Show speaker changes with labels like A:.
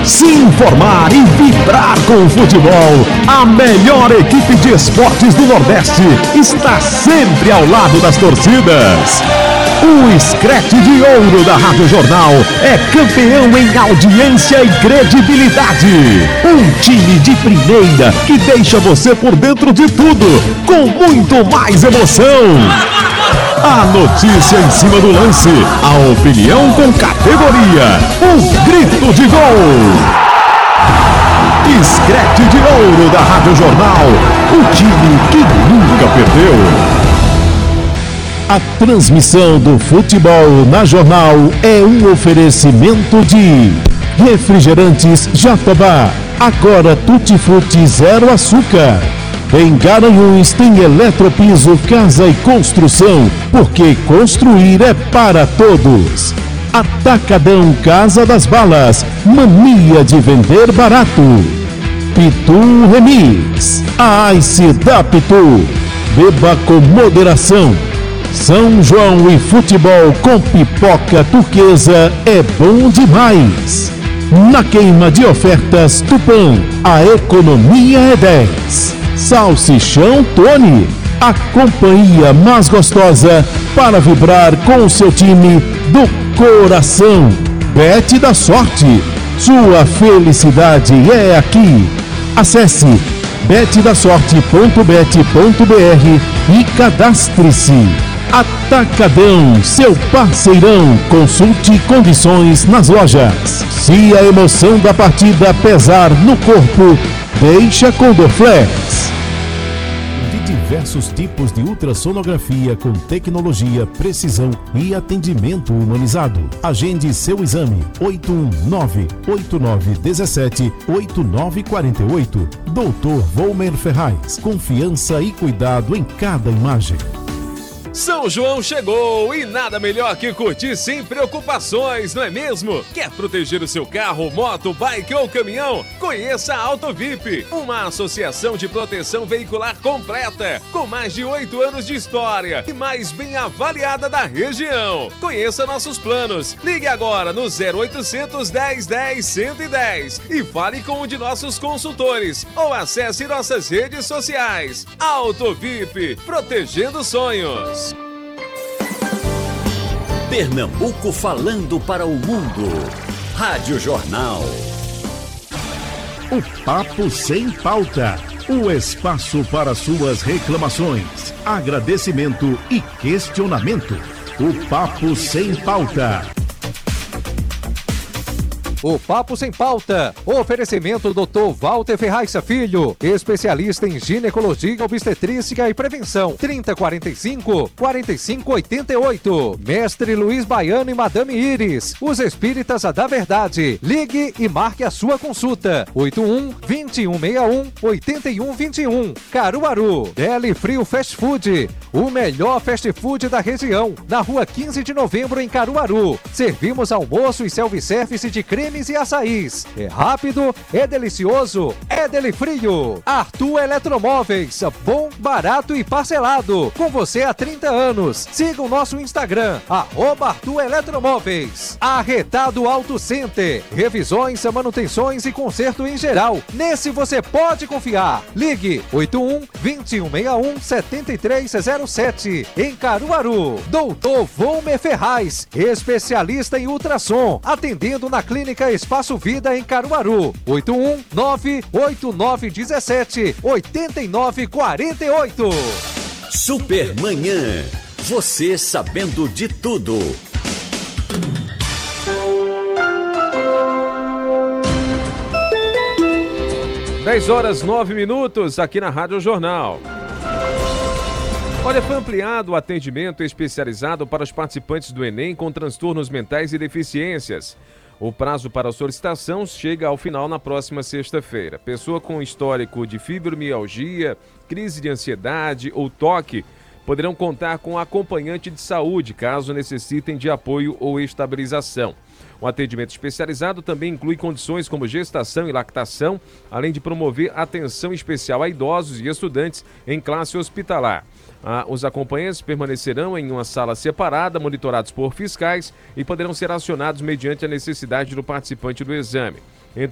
A: Se informar e vibrar com o futebol. A melhor equipe de esportes do Nordeste está sempre ao lado das torcidas. O Screte de Ouro da Rádio Jornal é campeão em audiência e credibilidade. Um time de primeira que deixa você por dentro de tudo, com muito mais emoção. A notícia em cima do lance, a opinião com categoria, o grito de gol. Screte de Ouro da Rádio Jornal, o time que nunca perdeu. A transmissão do futebol na Jornal é um oferecimento de Refrigerantes Jatobá, agora tutti-frutti zero açúcar. Em Garanhuns tem Eletropiso, Casa e Construção, porque construir é para todos. Atacadão Casa das Balas, mania de vender barato. Pitu Remix, a Ice da Pitu, beba com moderação. São João e futebol com pipoca turquesa é bom demais. Na queima de ofertas Tupã, a economia é 10. Salsichão Tony, a companhia mais gostosa para vibrar com o seu time do coração. Bet da Sorte, sua felicidade é aqui. Acesse betdasorte.bet.br e cadastre-se. Atacadão, seu parceirão. Consulte condições nas lojas. Se a emoção da partida pesar no corpo, deixa com Dorflex. De diversos tipos de ultrassonografia com tecnologia, precisão e atendimento humanizado. Agende seu exame. 819-8917-8948. Dr. Volmer Ferraz. Confiança e cuidado em cada imagem.
B: São João chegou e nada melhor que curtir sem preocupações, não é mesmo? Quer proteger o seu carro, moto, bike ou caminhão? Conheça a AutoVip, uma associação de proteção veicular completa, com mais de 8 anos de história e mais bem avaliada da região. Conheça nossos planos. Ligue agora no 0800 10 10 110 e fale com um de nossos consultores ou acesse nossas redes sociais. AutoVip, protegendo sonhos.
C: Pernambuco falando para o mundo. Rádio Jornal.
A: O Papo Sem Pauta. O espaço para suas reclamações, agradecimento e questionamento. O Papo Sem Pauta.
D: O Papo Sem Pauta. Oferecimento Dr. Walter Ferraz Filho, especialista em ginecologia, obstetrícia e prevenção. 3045-4588. Mestre Luiz Baiano e Madame Iris, os espíritas da verdade. Ligue e marque a sua consulta. 81-2161-8121. Caruaru. Deli Frio Fast Food, o melhor fast food da região. Na rua 15 de novembro em Caruaru. Servimos almoço e self-service de creme e açaís. É rápido, é delicioso, é Deli Frio. Arthur Eletromóveis, bom, barato e parcelado. Com você há 30 anos. Siga o nosso Instagram, @Arthur Eletromóveis. Arretado Auto Center, revisões, manutenções e conserto em geral. Nesse você pode confiar. Ligue 81-2161-7307 em Caruaru. Doutor Volmer Ferraz, especialista em ultrassom, atendendo na Clínica Espaço Vida em Caruaru. 81-98917-8948.
C: Supermanhã. Você sabendo de tudo.
B: Dez horas 9 minutos aqui na Rádio Jornal. Olha, foi ampliado o atendimento especializado para os participantes do Enem com transtornos mentais e deficiências. O prazo para a solicitação chega ao final na próxima sexta-feira. Pessoa com histórico de fibromialgia, crise de ansiedade ou toque poderão contar com acompanhante de saúde, caso necessitem de apoio ou estabilização. O atendimento especializado também inclui condições como gestação e lactação, além de promover atenção especial a idosos e estudantes em classe hospitalar. Os acompanhantes permanecerão em uma sala separada, monitorados por fiscais e poderão ser acionados mediante a necessidade do participante do exame.